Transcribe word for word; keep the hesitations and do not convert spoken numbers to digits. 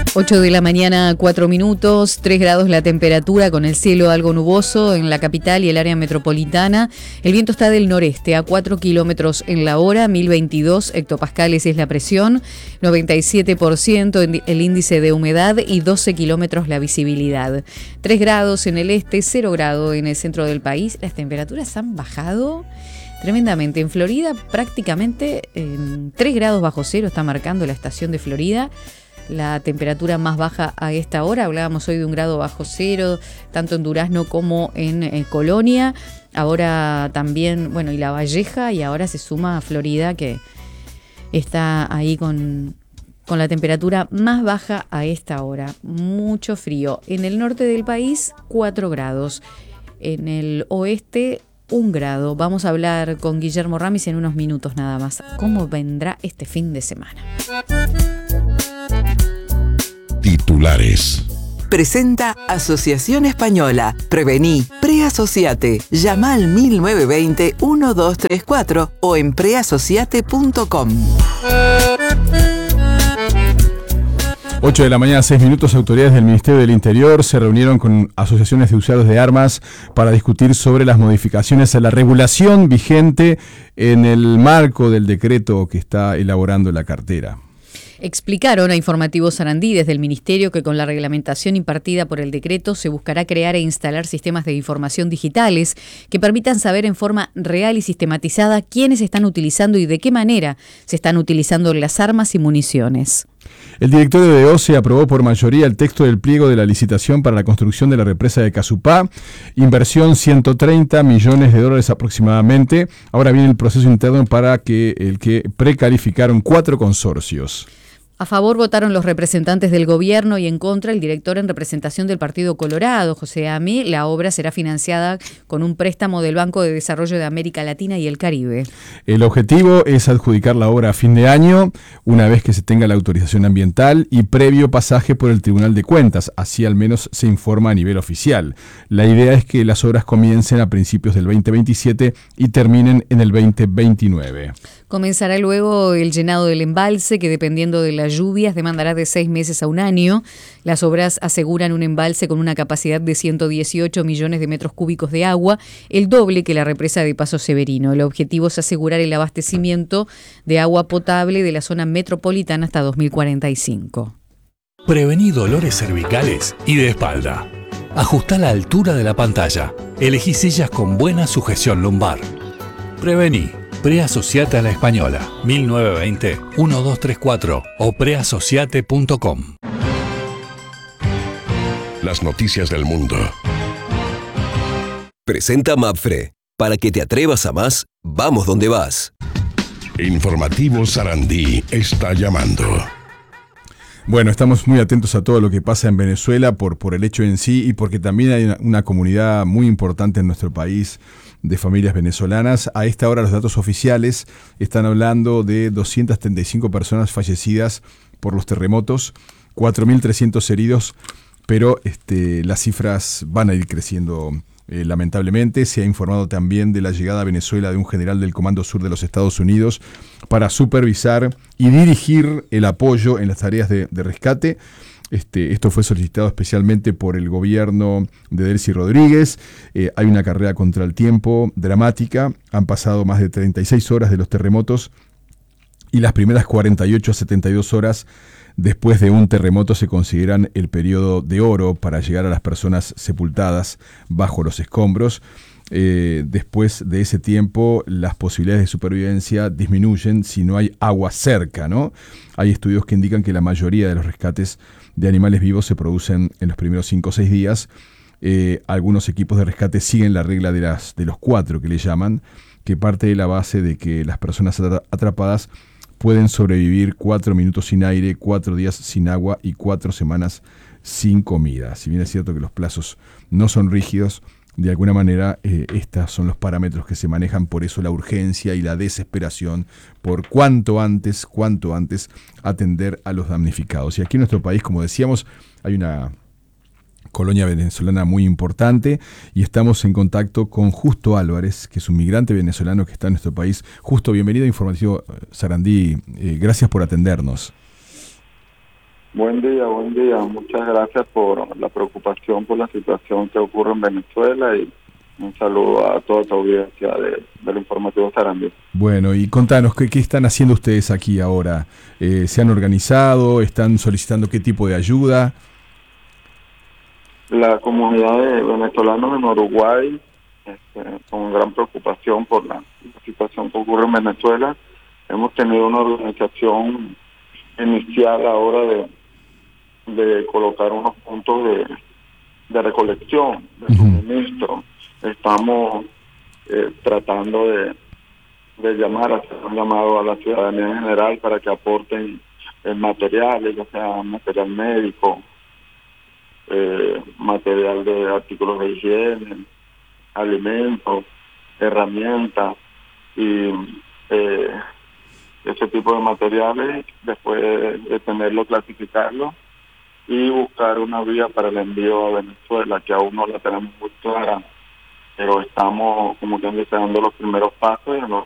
ocho de la mañana, cuatro minutos, tres grados la temperatura, con el cielo algo nuboso en la capital y el área metropolitana. El viento está del noreste a cuatro kilómetros en la hora, mil veintidós hectopascales es la presión, noventa y siete por ciento el índice de humedad y doce kilómetros la visibilidad. tres grados en el este, cero grado en el centro del país. Las temperaturas han bajado tremendamente. En Florida prácticamente en tres grados bajo cero está marcando la estación de Florida. La temperatura más baja a esta hora, hablábamos hoy de un grado bajo cero, tanto en Durazno como en eh, Colonia. Ahora también, bueno, y La Valleja, y ahora se suma a Florida, que está ahí con, con la temperatura más baja a esta hora. Mucho frío. En el norte del país, cuatro grados. En el oeste, un grado. Vamos a hablar con Guillermo Ramis en unos minutos nada más. ¿Cómo vendrá este fin de semana? Titulares. Presenta Asociación Española. Prevení, preasociate. Llama al mil novecientos veinte, doce treinta y cuatro o en preasociate punto com. ocho de la mañana, seis minutos, autoridades del Ministerio del Interior se reunieron con asociaciones de usuarios de armas para discutir sobre las modificaciones a la regulación vigente en el marco del decreto que está elaborando la cartera. Explicaron a Informativo Sarandí desde el Ministerio que con la reglamentación impartida por el decreto se buscará crear e instalar sistemas de información digitales que permitan saber en forma real y sistematizada quiénes están utilizando y de qué manera se están utilizando las armas y municiones. El directorio de O C E aprobó por mayoría el texto del pliego de la licitación para la construcción de la represa de Casupá, inversión ciento treinta millones de dólares aproximadamente. Ahora viene el proceso interno para que el que precalificaron cuatro consorcios. A favor votaron los representantes del gobierno y en contra el director en representación del Partido Colorado, José Ami. La obra será financiada con un préstamo del Banco de Desarrollo de América Latina y el Caribe. El objetivo es adjudicar la obra a fin de año, una vez que se tenga la autorización ambiental y previo pasaje por el Tribunal de Cuentas. Así al menos se informa a nivel oficial. La idea es que las obras comiencen a principios del veinte veintisiete y terminen en el veinte veintinueve. Comenzará luego el llenado del embalse, que dependiendo de las lluvias demandará de seis meses a un año. Las obras aseguran un embalse con una capacidad de ciento dieciocho millones de metros cúbicos de agua, el doble que la represa de Paso Severino. El objetivo es asegurar el abastecimiento de agua potable de la zona metropolitana hasta dos mil cuarenta y cinco. Prevení dolores cervicales y de espalda. Ajustá la altura de la pantalla. Elegí sillas con buena sujeción lumbar. Prevení. Preasociate a la Española, mil novecientos veinte, doce treinta y cuatro o preasociate punto com. Las noticias del mundo. Presenta Mapfre. Para que te atrevas a más, vamos donde vas. Informativo Sarandí está llamando. Bueno, estamos muy atentos a todo lo que pasa en Venezuela por, por el hecho en sí y porque también hay una, una comunidad muy importante en nuestro país de familias venezolanas. A esta hora los datos oficiales están hablando de doscientas treinta y cinco personas fallecidas por los terremotos, cuatro mil trescientos heridos, pero este, las cifras van a ir creciendo eh, lamentablemente. Se ha informado también de la llegada a Venezuela de un general del Comando Sur de los Estados Unidos para supervisar y dirigir el apoyo en las tareas de, de rescate. Este, esto fue solicitado especialmente por el gobierno de Delcy Rodríguez. Eh, hay una carrera contra el tiempo dramática. Han pasado más de treinta y seis horas de los terremotos y las primeras cuarenta y ocho a setenta y dos horas después de un terremoto se consideran el periodo de oro para llegar a las personas sepultadas bajo los escombros. Eh, después de ese tiempo, las posibilidades de supervivencia disminuyen si no hay agua cerca, ¿no? Hay estudios que indican que la mayoría de los rescates de animales vivos se producen en los primeros cinco o seis días. Eh, algunos equipos de rescate siguen la regla de, las, de los cuatro que le llaman, que parte de la base de que las personas atrapadas pueden sobrevivir cuatro minutos sin aire, cuatro días sin agua y cuatro semanas sin comida. Si bien es cierto que los plazos no son rígidos, de alguna manera eh, estos son los parámetros que se manejan, por eso la urgencia y la desesperación por cuanto antes, cuanto antes atender a los damnificados. Y aquí en nuestro país, como decíamos, hay una colonia venezolana muy importante y estamos en contacto con Justo Álvarez, que es un migrante venezolano que está en nuestro país. Justo, bienvenido a Informativo Sarandí, eh, gracias por atendernos. Buen día, buen día. Muchas gracias por la preocupación por la situación que ocurre en Venezuela y un saludo a toda tu audiencia de, del informativo Sarandí. Bueno, y contanos, ¿qué, qué están haciendo ustedes aquí ahora? Eh, ¿Se han organizado? ¿Están solicitando qué tipo de ayuda? La comunidad de venezolanos en Uruguay, este, con gran preocupación por la, la situación que ocurre en Venezuela, hemos tenido una organización inicial ahora de, de colocar unos puntos de, de recolección, de suministro. Estamos eh, tratando de, de llamar, hacer un llamado a la ciudadanía en general para que aporten el material, ya sea material médico, eh, material de artículos de higiene, alimentos, herramientas y eh, ese tipo de materiales, después de tenerlo, clasificarlo y buscar una vía para el envío a Venezuela, que aún no la tenemos muy clara, pero estamos como que dando los primeros pasos y en los